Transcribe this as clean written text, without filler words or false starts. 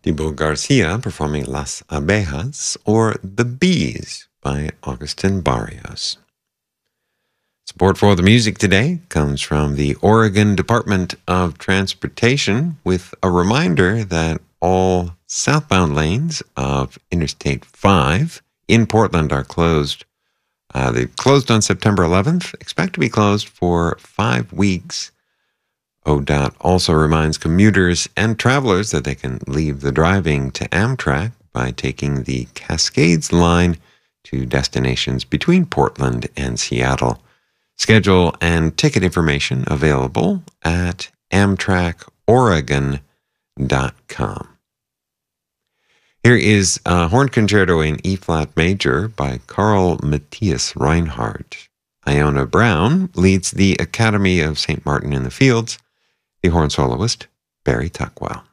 Thibaut Garcia performing Las Abejas, or The Bees by Augustin Barrios. Support for the music today comes from the Oregon Department of Transportation, with a reminder that all southbound lanes of Interstate 5 in Portland are closed. They closed on September 11th, expect to be closed for 5 weeks. ODOT also reminds commuters and travelers that they can leave the driving to Amtrak by taking the Cascades line to destinations between Portland and Seattle. Schedule and ticket information available at AmtrakOregon.com. Here is a horn concerto in E-flat major by Carl Matthias Reinhardt. Iona Brown leads the Academy of St. Martin in the Fields, the horn soloist Barry Tuckwell.